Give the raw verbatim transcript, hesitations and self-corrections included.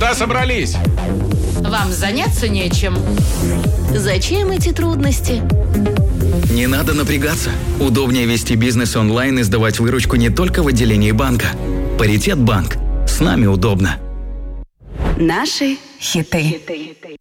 куда собрались? Вам заняться нечем. Зачем эти трудности? Не надо напрягаться. Удобнее вести бизнес онлайн и сдавать выручку не только в отделении банка. Паритет банк. С нами удобно. Наши хиты.